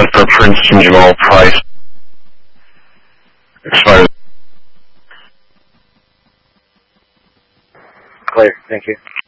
for Princeton Jamal Price. Expired. Clear. Thank you.